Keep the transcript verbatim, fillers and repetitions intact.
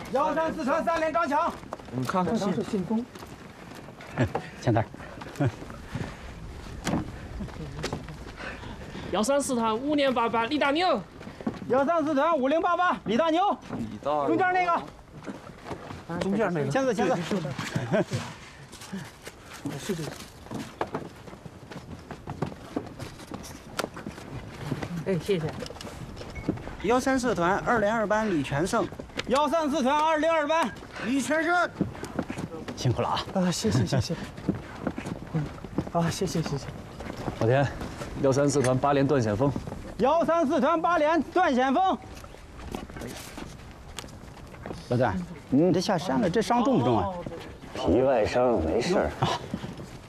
幺三四团三连刚强。 我们看看是信封。 前台。 幺三四团五连八班李大牛。 幺三四团五零八八李大牛。 李大。 中间那个。 中间那个。 签字签字。 是这个。 哎，谢谢。 幺三四团二连二班李全胜。 幺三四团二零二班李全胜。 辛苦了啊！ 啊，谢谢谢谢。嗯，啊，谢谢谢谢。 老田，幺三四团八连段险峰。 幺三四团八连段险峰。 老段，你这下山了，这伤重不重啊？ 皮外伤，没事儿。